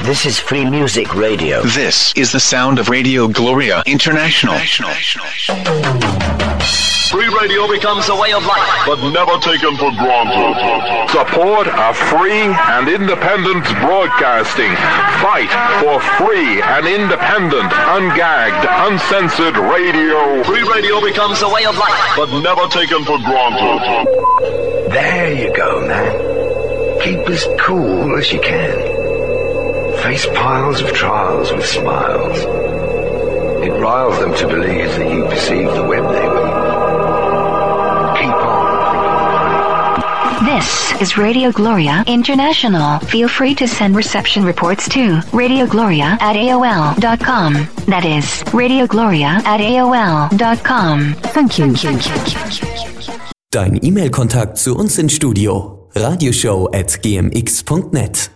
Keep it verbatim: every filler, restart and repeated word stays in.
This is Free Music Radio. This is the sound of Radio Gloria International. Free radio becomes a way of life, but never taken for granted. Support a free and independent broadcasting. Fight for free and independent, ungagged, uncensored radio. Free radio becomes a way of life, but never taken for granted. There you go, man. Keep as cool as you can. Face piles of trials with smiles. It riles them to believe that you perceive the web they weave. Keep on. This is Radio Gloria International. Feel free to send reception reports to Radio Gloria at A O L dot com. That is Radio Gloria at A O L dot com. Thank you. Dein E-Mail-Kontakt zu uns ins Studio. radioshow at g m x punkt net